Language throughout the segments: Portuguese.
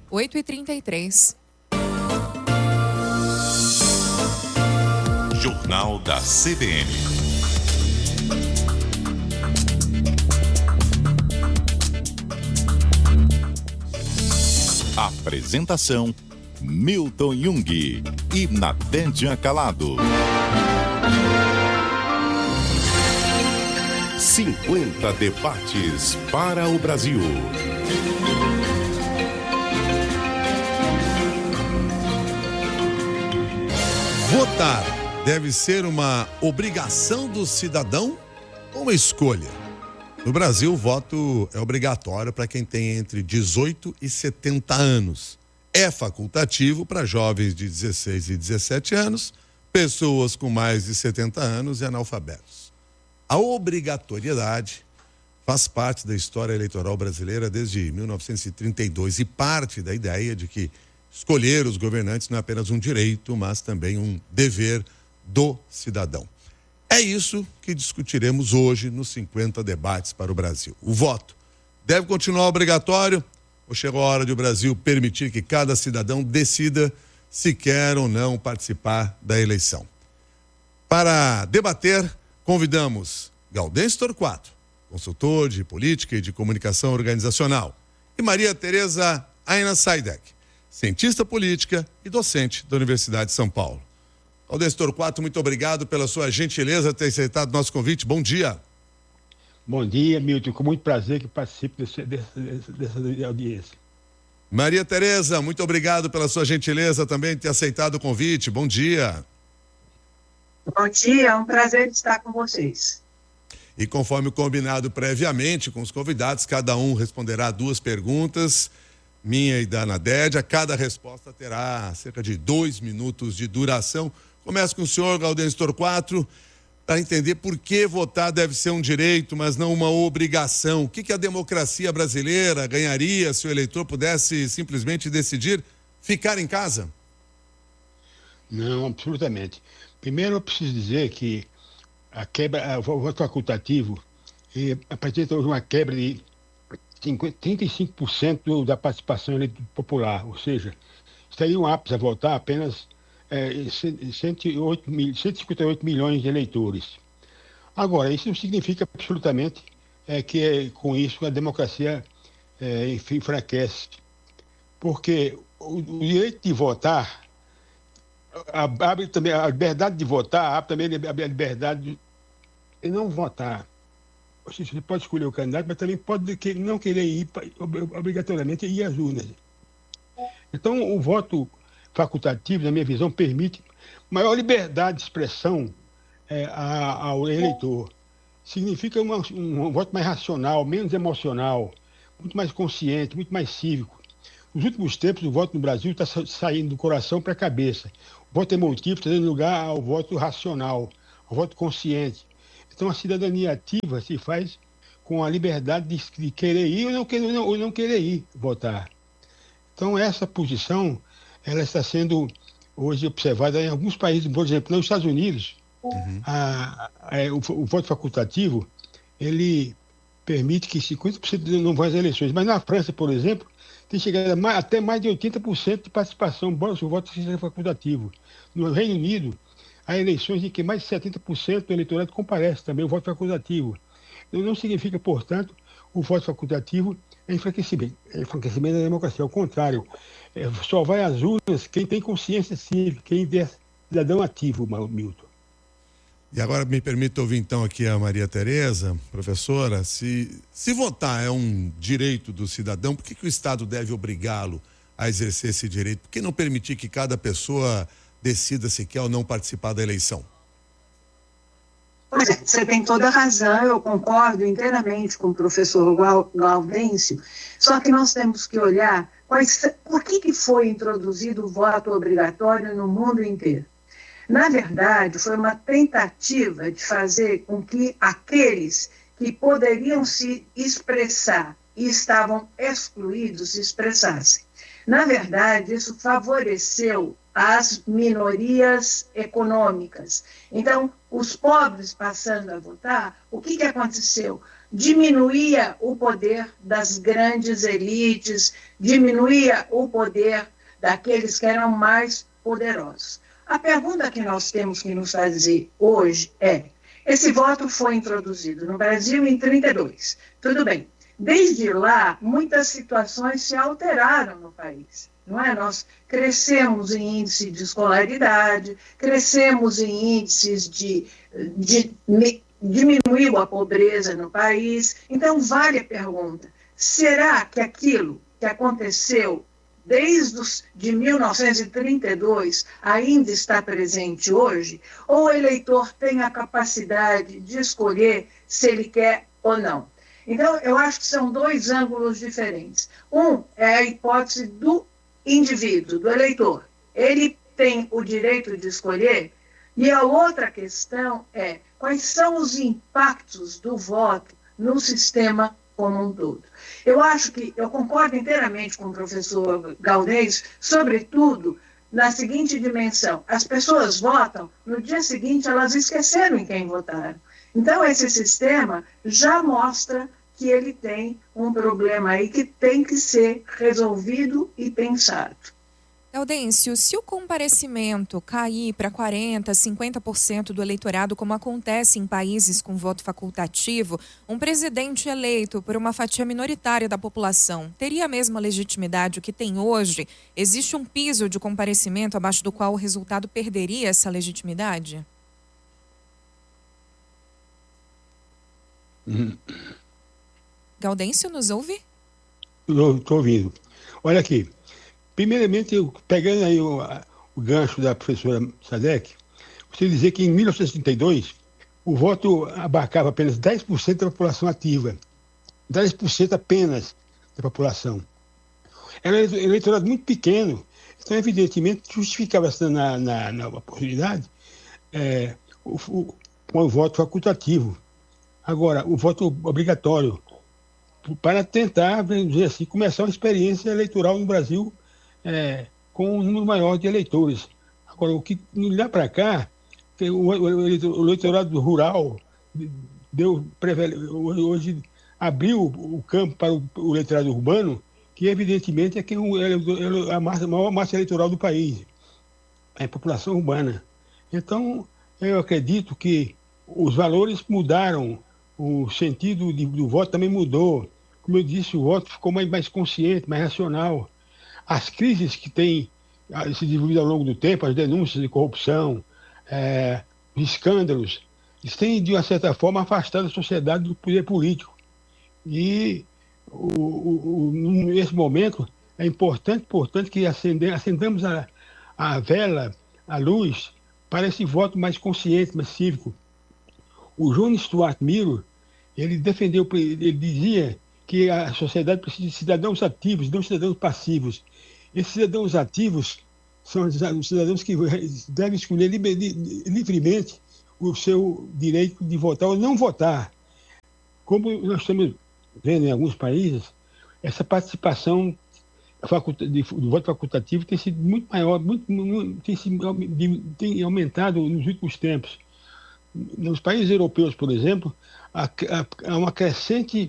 8h33. Jornal da CBN. Apresentação: Milton Jung e Nadédia Calado. 50 debates para o Brasil. Votar deve ser uma obrigação do cidadão ou uma escolha? No Brasil, o voto é obrigatório para quem tem entre 18 e 70 anos. É facultativo para jovens de 16 e 17 anos, pessoas com mais de 70 anos e analfabetos. A obrigatoriedade faz parte da história eleitoral brasileira desde 1932 e parte da ideia de que escolher os governantes não é apenas um direito, mas também um dever do cidadão. É isso que discutiremos hoje nos 50 debates para o Brasil. O voto deve continuar obrigatório ou chegou a hora de o Brasil permitir que cada cidadão decida se quer ou não participar da eleição? Para debater, convidamos Gaudêncio Torquato, consultor de política e de comunicação organizacional, e Maria Tereza Aina Saidek, cientista política e docente da Universidade de São Paulo. Gaudêncio Torquato, muito obrigado pela sua gentileza de ter aceitado nosso convite. Bom dia. Bom dia, Milton. Com muito prazer que participe dessa audiência. Maria Tereza, muito obrigado pela sua gentileza também de ter aceitado o convite. Bom dia. Bom dia, é um prazer estar com vocês. E conforme combinado previamente com os convidados, cada um responderá 2 perguntas, minha e da Nadédia. Cada resposta terá cerca de 2 minutos de duração. Começo com o senhor, Gaudêncio Torquato, para entender por que votar deve ser um direito, mas não uma obrigação. O que a democracia brasileira ganharia se o eleitor pudesse simplesmente decidir ficar em casa? Não, absolutamente. Primeiro, eu preciso dizer que o voto facultativo apresenta hoje uma quebra de 35% da participação popular, ou seja, estariam aptos a votar apenas 158 milhões de eleitores. Agora, isso não significa absolutamente que com isso a democracia enfraquece, porque o direito de votar abre também a liberdade de votar, abre também a liberdade de não votar. Você pode escolher o candidato, mas também pode não querer ir obrigatoriamente ir às urnas. Então, o voto facultativo, na minha visão, permite maior liberdade de expressão ao eleitor. Significa um voto mais racional, menos emocional, muito mais consciente, muito mais cívico. Nos últimos tempos, o voto no Brasil está saindo do coração para a cabeça. O voto emotivo está dando lugar ao voto racional, ao voto consciente. Então, a cidadania ativa se faz com a liberdade de querer ir ou não querer ir votar. Então, essa posição ela está sendo hoje observada em alguns países. Por exemplo, nos Estados Unidos, o voto facultativo ele permite que 50% não vão às eleições. Mas na França, por exemplo, tem chegado até mais de 80% de participação, embora o voto seja facultativo. No Reino Unido, há eleições em que mais de 70% do eleitorado comparece também o voto facultativo. Não significa, portanto, o voto facultativo é enfraquecimento da democracia. Ao contrário, só vai às urnas quem tem consciência cívica, quem é cidadão ativo, Milton. E agora me permita ouvir então aqui a Maria Tereza, professora, se votar é um direito do cidadão, por que o Estado deve obrigá-lo a exercer esse direito? Por que não permitir que cada pessoa decida se quer ou não participar da eleição? Pois é, você tem toda a razão, eu concordo inteiramente com o professor Gaudêncio, só que nós temos que olhar por que foi introduzido o voto obrigatório no mundo inteiro. Na verdade, foi uma tentativa de fazer com que aqueles que poderiam se expressar e estavam excluídos se expressassem. Na verdade, isso favoreceu as minorias econômicas. Então, os pobres passando a votar, o que aconteceu? diminuía o poder das grandes elites, diminuía o poder daqueles que eram mais poderosos. A pergunta que nós temos que nos fazer hoje é: esse voto foi introduzido no Brasil em 1932. Tudo bem. Desde lá, muitas situações se alteraram no país. Não é? Nós crescemos em índice de escolaridade, crescemos em índices diminuiu a pobreza no país. Então, vale a pergunta: será que aquilo que aconteceu de 1932 ainda está presente hoje? Ou o eleitor tem a capacidade de escolher se ele quer ou não? Então, eu acho que são dois ângulos diferentes. Um é a hipótese do indivíduo, do eleitor. Ele tem o direito de escolher. E a outra questão é: quais são os impactos do voto no sistema como um todo? Eu concordo inteiramente com o professor Gaudêncio, sobretudo na seguinte dimensão: as pessoas votam, no dia seguinte elas esqueceram em quem votaram. Então, esse sistema já mostra que ele tem um problema aí que tem que ser resolvido e pensado. Gaudêncio, se o comparecimento cair para 40%, 50% do eleitorado, como acontece em países com voto facultativo, um presidente eleito por uma fatia minoritária da população teria a mesma legitimidade que tem hoje? Existe um piso de comparecimento abaixo do qual o resultado perderia essa legitimidade? Gaudêncio, nos ouve? Estou ouvindo. Olha aqui. Primeiramente, pegando aí o gancho da professora Sadek, você dizer que em 1932 o voto abarcava apenas 10% da população ativa. 10% apenas da população. Era um eleitorado muito pequeno. Então, evidentemente, justificava-se na oportunidade com o voto facultativo. Agora, o voto obrigatório, para tentar, vamos dizer assim, começar uma experiência eleitoral no Brasil com um número maior de eleitores. Agora, o que nos dá para cá, que o eleitorado rural hoje abriu o campo para o eleitorado urbano, que evidentemente é a maior massa eleitoral do país, a população urbana. Então, eu acredito que os valores mudaram, o sentido do voto também mudou. Como eu disse, o voto ficou mais consciente, mais racional. As crises que têm se desenvolvido ao longo do tempo, as denúncias de corrupção, os escândalos, eles têm, de uma certa forma, afastado a sociedade do poder político. E, nesse momento, é importante que acendamos a vela, a luz, para esse voto mais consciente, mais cívico. O John Stuart Mill, ele dizia que a sociedade precisa de cidadãos ativos, não cidadãos passivos. Esses cidadãos ativos são os cidadãos que devem escolher livremente o seu direito de votar ou não votar. Como nós estamos vendo em alguns países, essa participação do voto facultativo tem sido muito maior, tem aumentado nos últimos tempos. Nos países europeus, por exemplo, há uma crescente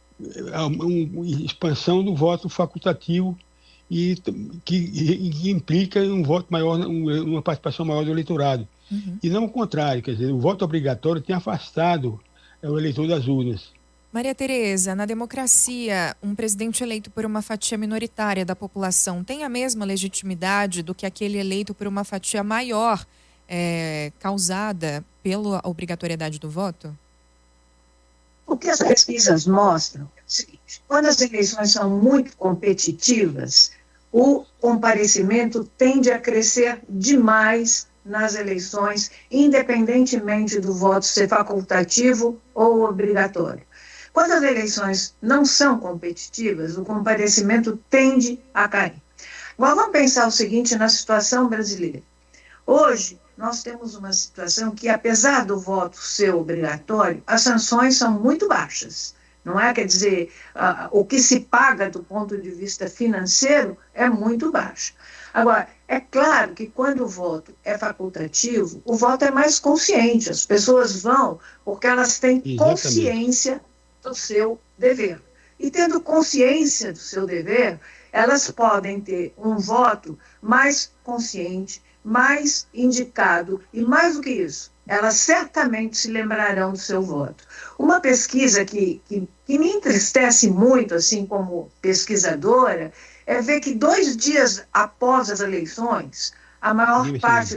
expansão do voto facultativo e que implica um voto maior, uma participação maior do eleitorado. Uhum. E não o contrário, quer dizer, o voto obrigatório tem afastado o eleitor das urnas. Maria Tereza, na democracia, um presidente eleito por uma fatia minoritária da população tem a mesma legitimidade do que aquele eleito por uma fatia maior causada pela obrigatoriedade do voto? O que as pesquisas mostram é o seguinte: quando as eleições são muito competitivas, o comparecimento tende a crescer demais nas eleições, independentemente do voto ser facultativo ou obrigatório. Quando as eleições não são competitivas, o comparecimento tende a cair. Agora, vamos pensar o seguinte na situação brasileira. Hoje, nós temos uma situação que, apesar do voto ser obrigatório, as sanções são muito baixas. Não é? Quer dizer, o que se paga do ponto de vista financeiro é muito baixo. Agora, é claro que quando o voto é facultativo, o voto é mais consciente. As pessoas vão porque elas têm consciência do seu dever. E tendo consciência do seu dever, elas podem ter um voto mais consciente, mais indicado e, mais do que isso, elas certamente se lembrarão do seu voto. Uma pesquisa que me entristece muito, assim como pesquisadora, é ver que 2 dias após as eleições, a maior parte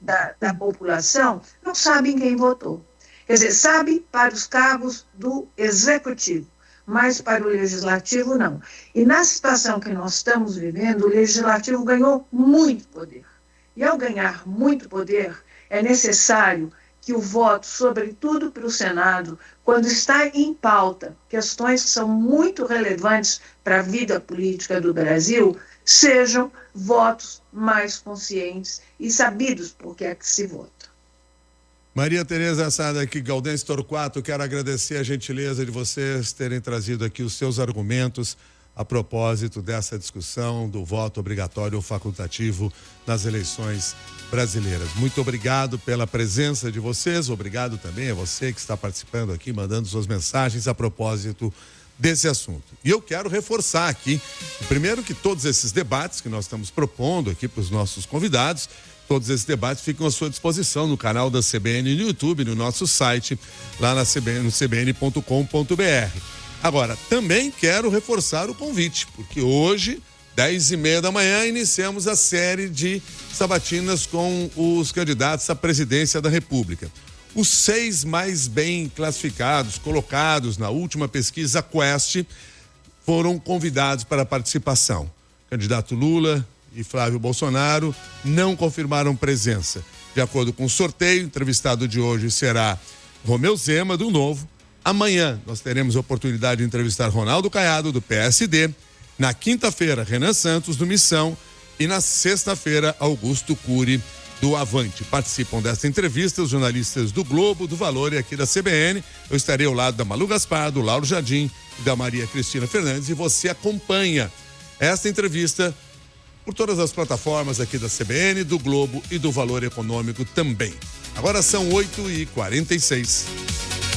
da população não sabe em quem votou. Quer dizer, sabe para os cargos do executivo, mas para o legislativo não. E na situação que nós estamos vivendo, o legislativo ganhou muito poder. E ao ganhar muito poder, é necessário que o voto, sobretudo para o Senado, quando está em pauta questões que são muito relevantes para a vida política do Brasil, sejam votos mais conscientes e sabidos por que é que se vota. Maria Tereza Assad aqui, Gaudêncio Torquato, quero agradecer a gentileza de vocês terem trazido aqui os seus argumentos a propósito dessa discussão do voto obrigatório ou facultativo nas eleições brasileiras. Muito obrigado pela presença de vocês, obrigado também a você que está participando aqui, mandando suas mensagens a propósito desse assunto. E eu quero reforçar aqui, primeiro, que todos esses debates que nós estamos propondo aqui para os nossos convidados, todos esses debates ficam à sua disposição no canal da CBN no YouTube, no nosso site, lá na CBN, no cbn.com.br. Agora, também quero reforçar o convite, porque hoje, 10h30 da manhã, iniciamos a série de sabatinas com os candidatos à presidência da República. Os 6 mais bem classificados, colocados na última pesquisa Quest, foram convidados para a participação. Candidato Lula e Flávio Bolsonaro não confirmaram presença. De acordo com o sorteio, o entrevistado de hoje será Romeu Zema, do Novo. Amanhã nós teremos a oportunidade de entrevistar Ronaldo Caiado, do PSD. Na quinta-feira, Renan Santos, do Missão. E na sexta-feira, Augusto Cury, do Avante. Participam desta entrevista os jornalistas do Globo, do Valor e aqui da CBN. Eu estarei ao lado da Malu Gaspar, do Lauro Jardim e da Maria Cristina Fernandes. E você acompanha esta entrevista por todas as plataformas aqui da CBN, do Globo e do Valor Econômico também. Agora são 8h46.